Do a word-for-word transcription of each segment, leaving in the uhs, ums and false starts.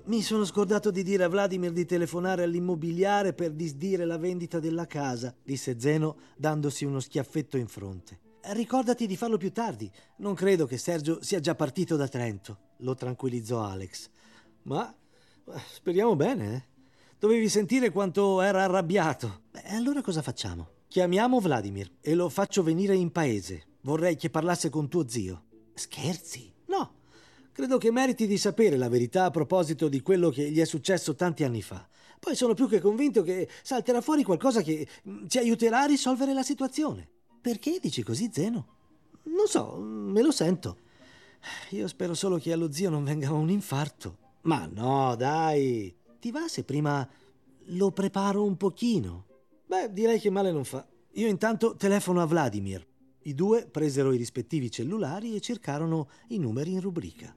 Mi sono scordato di dire a Vladimir di telefonare all'immobiliare per disdire la vendita della casa, disse Zeno dandosi uno schiaffetto in fronte. Ricordati di farlo più tardi. Non credo che Sergio sia già partito da Trento, lo tranquillizzò Alex. Ma speriamo bene, eh? Dovevi sentire quanto era arrabbiato. Beh, allora cosa facciamo? Chiamiamo Vladimir e lo faccio venire in paese. Vorrei che parlasse con tuo zio. Scherzi? No. Credo che meriti di sapere la verità a proposito di quello che gli è successo tanti anni fa. Poi sono più che convinto che salterà fuori qualcosa che ci aiuterà a risolvere la situazione. Perché dici così, Zeno? Non so, me lo sento. Io spero solo che allo zio non venga un infarto. Ma no, dai. Ti va se prima lo preparo un pochino? Beh, direi che male non fa. Io intanto telefono a Vladimir. I due presero i rispettivi cellulari e cercarono i numeri in rubrica.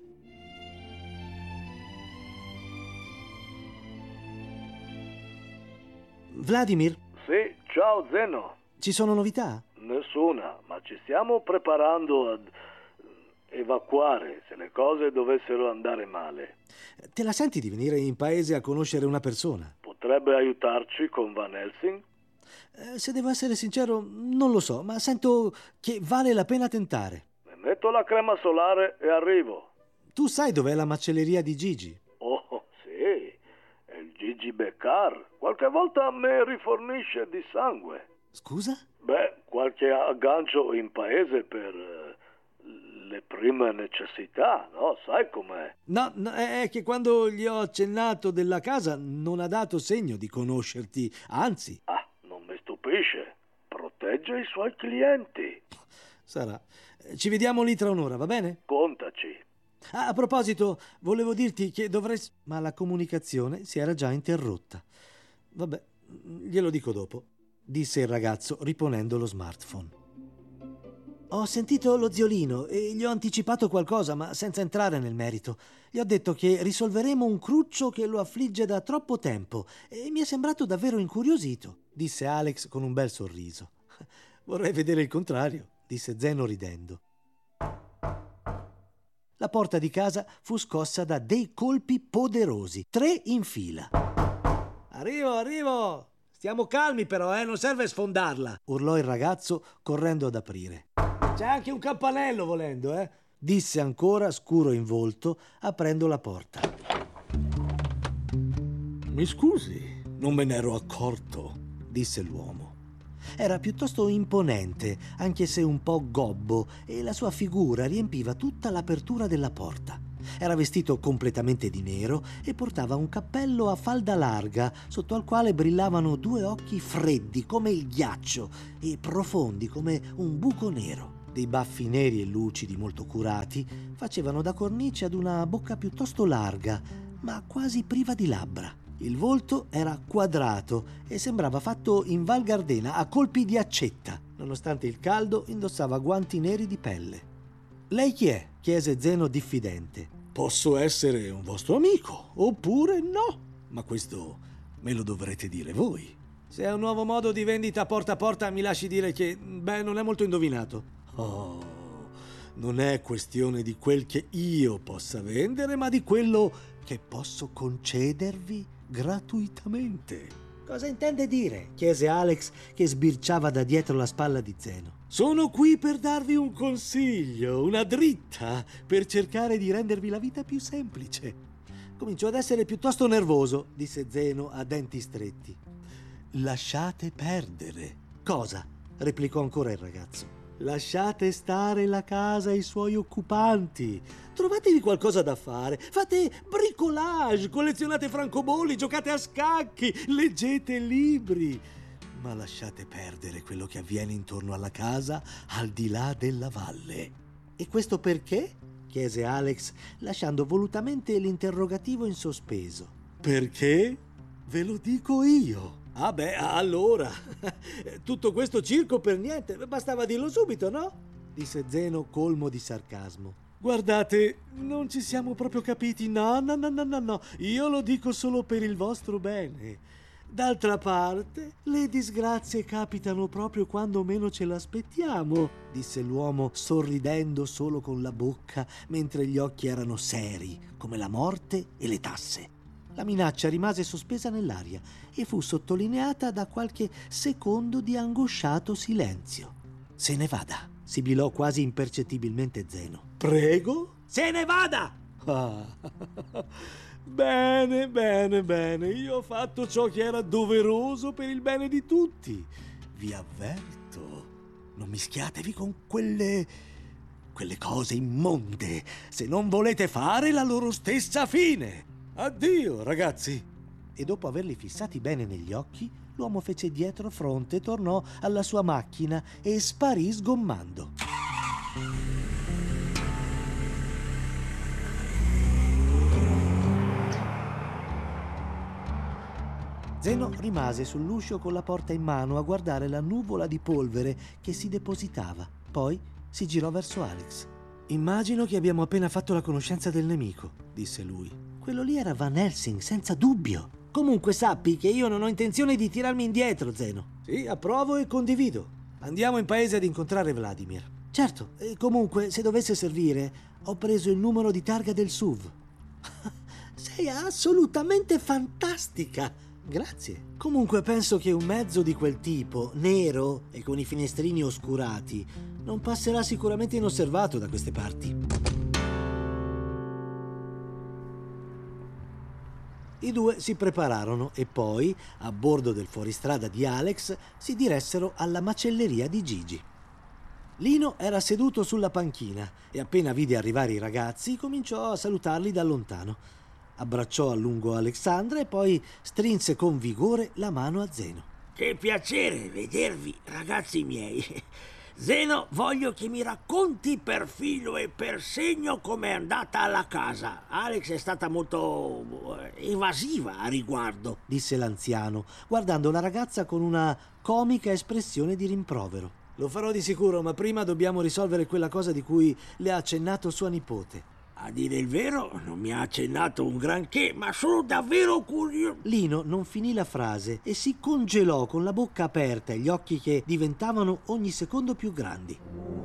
Vladimir? Sì, ciao Zeno. Ci sono novità? Nessuna, ma ci stiamo preparando ad evacuare se le cose dovessero andare male. Te la senti di venire in paese a conoscere una persona? Potrebbe aiutarci con Van Helsing? Eh, se devo essere sincero, non lo so, ma sento che vale la pena tentare. Mi metto la crema solare e arrivo. Tu sai dov'è la macelleria di Gigi? Oh, sì, è il Gigi Beccar. Qualche volta mi rifornisce di sangue. Scusa? Beh, qualche aggancio in paese per eh, le prime necessità, no? Sai com'è? No, no, è che quando gli ho accennato della casa non ha dato segno di conoscerti, anzi. Ah, non mi stupisce. Protegge i suoi clienti. Sarà. Ci vediamo lì tra un'ora, va bene? Contaci. Ah, a proposito, volevo dirti che dovresti... Ma la comunicazione si era già interrotta. Vabbè, glielo dico dopo, disse il ragazzo riponendo lo smartphone. Ho sentito lo ziolino e gli ho anticipato qualcosa, ma senza entrare nel merito. Gli ho detto che risolveremo un cruccio che lo affligge da troppo tempo e mi è sembrato davvero incuriosito, disse Alex con un bel sorriso. Vorrei vedere il contrario, disse Zeno ridendo. La porta di casa fu scossa da dei colpi poderosi, tre in fila. Arrivo, arrivo! Stiamo calmi però, eh? Non serve sfondarla, urlò il ragazzo correndo ad aprire. C'è anche un campanello volendo, eh? Disse ancora, scuro in volto, aprendo la porta. Mi scusi, non me ne ero accorto, disse l'uomo. Era piuttosto imponente, anche se un po' gobbo, e la sua figura riempiva tutta l'apertura della porta. Era vestito completamente di nero e portava un cappello a falda larga, sotto al quale brillavano due occhi freddi come il ghiaccio e profondi come un buco nero. Dei baffi neri e lucidi molto curati facevano da cornice ad una bocca piuttosto larga, ma quasi priva di labbra. Il volto era quadrato e sembrava fatto in Val Gardena a colpi di accetta. Nonostante il caldo, indossava guanti neri di pelle. «Lei chi è?» chiese Zeno diffidente. «Posso essere un vostro amico, oppure no, ma questo me lo dovrete dire voi. Se è un nuovo modo di vendita porta a porta, mi lasci dire che, beh, non è molto indovinato». «Oh, non è questione di quel che io possa vendere, ma di quello che posso concedervi gratuitamente». «Cosa intende dire?» chiese Alex, che sbirciava da dietro la spalla di Zeno. «Sono qui per darvi un consiglio, una dritta, per cercare di rendervi la vita più semplice». «Comincio ad essere piuttosto nervoso», disse Zeno a denti stretti. «Lasciate perdere». «Cosa?» replicò ancora il ragazzo. «Lasciate stare la casa e i suoi occupanti. Trovatevi qualcosa da fare. Fate bricolage, collezionate francobolli, giocate a scacchi, leggete libri. Ma lasciate perdere quello che avviene intorno alla casa al di là della valle». «E questo perché?» chiese Alex, lasciando volutamente l'interrogativo in sospeso. «Perché? Ve lo dico io». «Ah beh, allora, tutto questo circo per niente, bastava dirlo subito, no?» disse Zeno colmo di sarcasmo. «Guardate, non ci siamo proprio capiti, no, no, no, no, no, no, io lo dico solo per il vostro bene. D'altra parte, le disgrazie capitano proprio quando meno ce l'aspettiamo», disse l'uomo sorridendo solo con la bocca, mentre gli occhi erano seri, come la morte e le tasse. La minaccia rimase sospesa nell'aria e fu sottolineata da qualche secondo di angosciato silenzio. «Se ne vada», sibilò quasi impercettibilmente Zeno. «Prego?» «Se ne vada!» Ah. Bene, bene, bene. Io ho fatto ciò che era doveroso per il bene di tutti. Vi avverto, non mischiatevi con quelle... quelle cose immonde, se non volete fare la loro stessa fine. Addio, ragazzi!» E dopo averli fissati bene negli occhi, l'uomo fece dietro fronte, tornò alla sua macchina e sparì sgommando. Zeno rimase sull'uscio con la porta in mano a guardare la nuvola di polvere che si depositava. Poi si girò verso Alex. «Immagino che abbiamo appena fatto la conoscenza del nemico», disse lui. «Quello lì era Van Helsing, senza dubbio. Comunque sappi che io non ho intenzione di tirarmi indietro, Zeno». «Sì, approvo e condivido. Andiamo in paese ad incontrare Vladimir». «Certo, e comunque, se dovesse servire, ho preso il numero di targa del S U V». «Sei assolutamente fantastica!» «Grazie. Comunque penso che un mezzo di quel tipo, nero e con i finestrini oscurati, non passerà sicuramente inosservato da queste parti». I due si prepararono e poi, a bordo del fuoristrada di Alex, si diressero alla macelleria di Gigi. Lino era seduto sulla panchina e appena vide arrivare i ragazzi cominciò a salutarli da lontano. Abbracciò a lungo Alexandra e poi strinse con vigore la mano a Zeno. «Che piacere vedervi, ragazzi miei. Zeno, voglio che mi racconti per filo e per segno com'è andata alla casa. Alex è stata molto evasiva a riguardo», disse l'anziano, guardando la ragazza con una comica espressione di rimprovero. «Lo farò di sicuro, ma prima dobbiamo risolvere quella cosa di cui le ha accennato sua nipote». «A dire il vero, non mi ha accennato un granché, ma sono davvero curioso». Lino non finì la frase e si congelò con la bocca aperta e gli occhi che diventavano ogni secondo più grandi.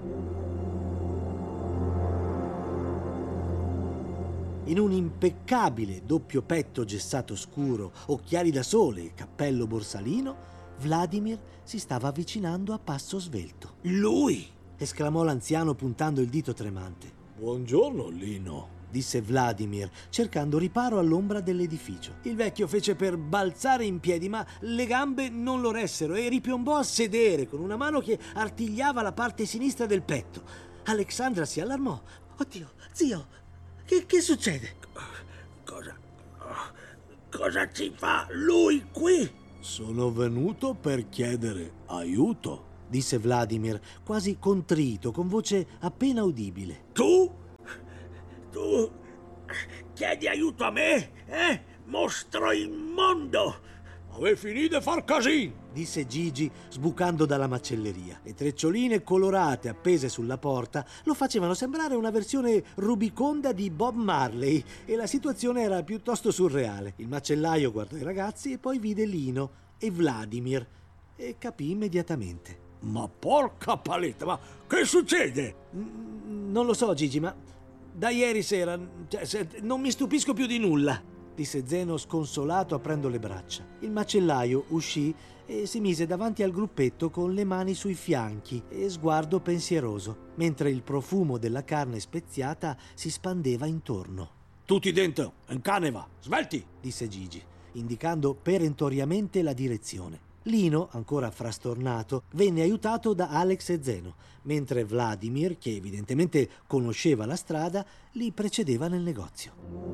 In un impeccabile doppio petto gessato scuro, occhiali da sole e cappello borsalino, Vladimir si stava avvicinando a passo svelto. «Lui!» esclamò l'anziano puntando il dito tremante. «Buongiorno, Lino», disse Vladimir, cercando riparo all'ombra dell'edificio. Il vecchio fece per balzare in piedi, ma le gambe non lo ressero e ripiombò a sedere con una mano che artigliava la parte sinistra del petto. Alexandra si allarmò. «Oddio, zio, che, che succede?» Cosa... cosa ci fa lui qui?» «Sono venuto per chiedere aiuto», disse Vladimir, quasi contrito, con voce appena udibile. «Tu? Tu chiedi aiuto a me? Eh? Mostro immondo!» «Ave finì di far casin», disse Gigi, sbucando dalla macelleria. Le treccioline colorate appese sulla porta lo facevano sembrare una versione rubiconda di Bob Marley e la situazione era piuttosto surreale. Il macellaio guardò i ragazzi e poi vide Lino e Vladimir e capì immediatamente. «Ma porca paletta, ma che succede?» «Non lo so, Gigi, ma da ieri sera cioè, se, non mi stupisco più di nulla», disse Zeno sconsolato aprendo le braccia. Il macellaio uscì e si mise davanti al gruppetto con le mani sui fianchi e sguardo pensieroso, mentre il profumo della carne speziata si spandeva intorno. «Tutti dentro, in caneva, svelti», disse Gigi, indicando perentoriamente la direzione. Lino, ancora frastornato, venne aiutato da Alex e Zeno, mentre Vladimir, che evidentemente conosceva la strada, li precedeva nel negozio.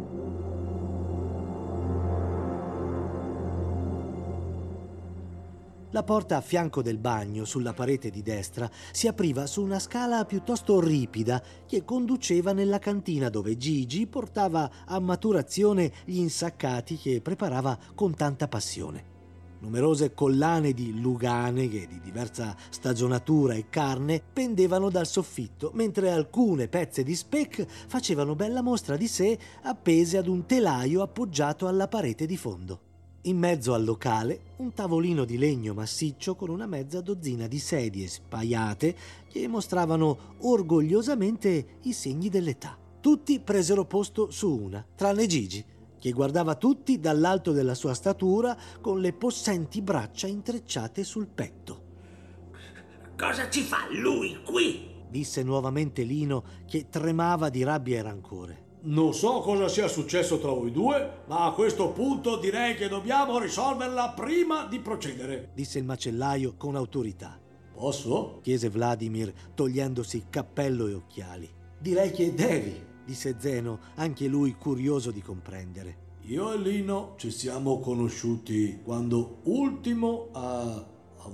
La porta a fianco del bagno, sulla parete di destra, si apriva su una scala piuttosto ripida che conduceva nella cantina dove Gigi portava a maturazione gli insaccati che preparava con tanta passione. Numerose collane di luganeghe di diversa stagionatura e carne pendevano dal soffitto, mentre alcune pezze di speck facevano bella mostra di sé appese ad un telaio appoggiato alla parete di fondo. In mezzo al locale un tavolino di legno massiccio con una mezza dozzina di sedie spaiate che mostravano orgogliosamente i segni dell'età. Tutti presero posto su una, tranne Gigi, che guardava tutti dall'alto della sua statura con le possenti braccia intrecciate sul petto. Cosa ci fa lui qui? Disse nuovamente Lino, che tremava di rabbia e rancore. Non so cosa sia successo tra voi due, ma a questo punto direi che dobbiamo risolverla prima di procedere. Disse il macellaio con autorità. Posso? Chiese Vladimir, togliendosi cappello e occhiali. Direi che devi, disse Zeno, anche lui curioso di comprendere. Io e Lino ci siamo conosciuti quando Ultimo ha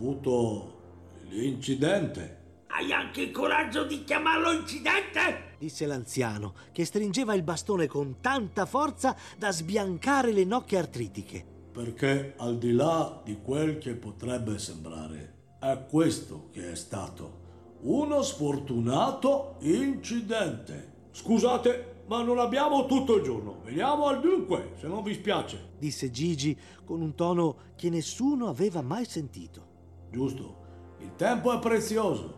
avuto l'incidente. Hai anche il coraggio di chiamarlo incidente? Disse l'anziano, che stringeva il bastone con tanta forza da sbiancare le nocche artritiche. Perché al di là di quel che potrebbe sembrare, è questo che è stato uno sfortunato incidente. Scusate, ma non abbiamo tutto il giorno. Veniamo al dunque, se non vi spiace. Disse Gigi con un tono che nessuno aveva mai sentito. Giusto, il tempo è prezioso.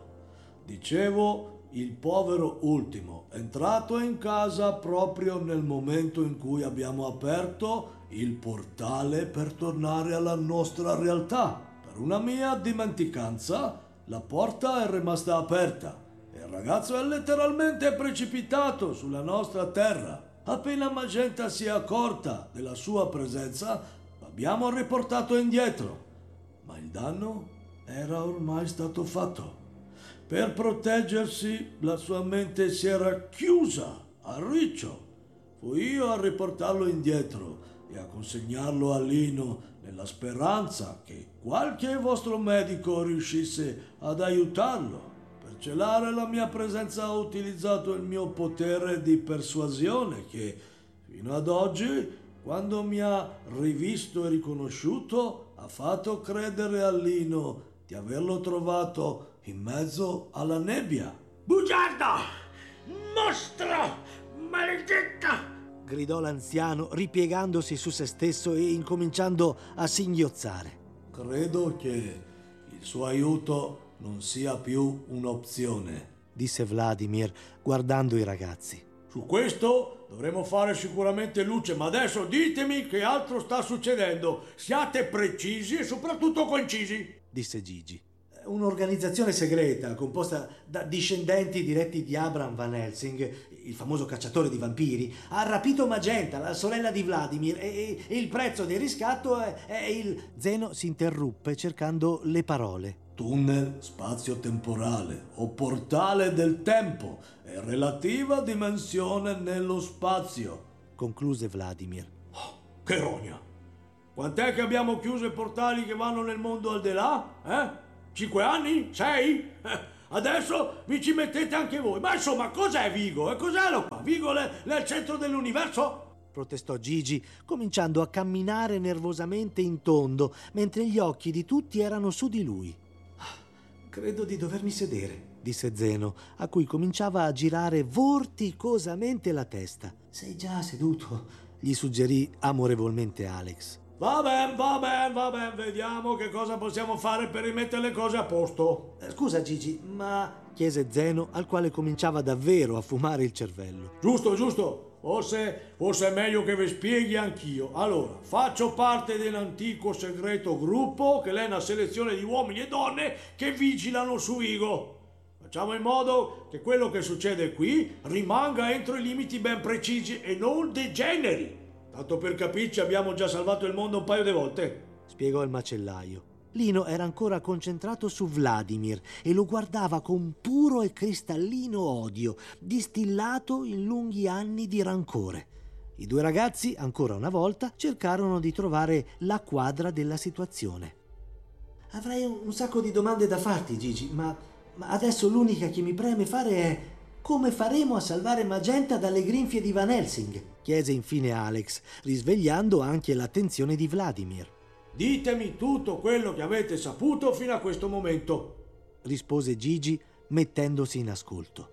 Dicevo, il povero Ultimo è entrato in casa proprio nel momento in cui abbiamo aperto il portale per tornare alla nostra realtà. Per una mia dimenticanza, la porta è rimasta aperta e il ragazzo è letteralmente precipitato sulla nostra terra. Appena Magenta si è accorta della sua presenza, l'abbiamo riportato indietro. Ma il danno era ormai stato fatto. Per proteggersi, la sua mente si era chiusa a riccio. Fui io a riportarlo indietro e a consegnarlo a Lino nella speranza che qualche vostro medico riuscisse ad aiutarlo. Per celare la mia presenza ho utilizzato il mio potere di persuasione che, fino ad oggi, quando mi ha rivisto e riconosciuto, ha fatto credere a Lino di averlo trovato in mezzo alla nebbia. Bugiardo! Mostro! Maledetta! Gridò l'anziano, ripiegandosi su se stesso e incominciando a singhiozzare. Credo che il suo aiuto non sia più un'opzione, disse Vladimir, guardando i ragazzi. Su questo dovremo fare sicuramente luce, ma adesso ditemi che altro sta succedendo. Siate precisi e soprattutto concisi, disse Gigi. Un'organizzazione segreta composta da discendenti diretti di Abraham Van Helsing, il famoso cacciatore di vampiri, ha rapito Magenta, la sorella di Vladimir, e, e il prezzo del riscatto è, è il... Zeno si interruppe cercando le parole. Tunnel spazio-temporale o portale del tempo e relativa dimensione nello spazio, concluse Vladimir. Oh, che rogna! Quant'è che abbiamo chiuso i portali che vanno nel mondo al di là? Eh? Cinque anni? Sei? Eh, adesso vi ci mettete anche voi. Ma insomma, cos'è Vigo? E cos'è lo qua? Vigo è nel centro dell'universo? Protestò Gigi, cominciando a camminare nervosamente in tondo, mentre gli occhi di tutti erano su di lui. Credo di dovermi sedere, disse Zeno, a cui cominciava a girare vorticosamente la testa. Sei già seduto, gli suggerì amorevolmente Alex. Va bene, va bene, va bene, vediamo che cosa possiamo fare per rimettere le cose a posto. Scusa Gigi, ma... chiese Zeno, al quale cominciava davvero a fumare il cervello. Giusto, giusto. Forse, forse è meglio che vi spieghi anch'io. Allora, faccio parte dell'antico segreto gruppo che è una selezione di uomini e donne che vigilano su Vigo. Facciamo in modo che quello che succede qui rimanga entro i limiti ben precisi e non degeneri. Tanto per capirci, abbiamo già salvato il mondo un paio di volte, spiegò il macellaio. Lino era ancora concentrato su Vladimir e lo guardava con puro e cristallino odio, distillato in lunghi anni di rancore. I due ragazzi, ancora una volta, cercarono di trovare la quadra della situazione. Avrei un sacco di domande da farti, Gigi, ma, ma adesso l'unica che mi preme fare è: come faremo a salvare Magenta dalle grinfie di Van Helsing? Chiese infine Alex, risvegliando anche l'attenzione di Vladimir. Ditemi tutto quello che avete saputo fino a questo momento, rispose Gigi, mettendosi in ascolto.